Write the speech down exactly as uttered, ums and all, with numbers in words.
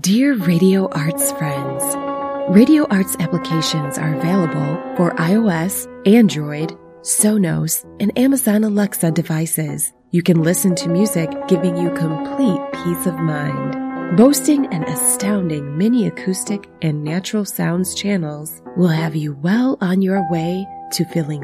Dear Radio Arts friends, Radio Arts applications are available for iOS, Android, Sonos, and Amazon Alexa devices. You can listen to music giving you complete peace of mind. Boasting an astounding mini acoustic and natural sounds channels will have you well on your way to feeling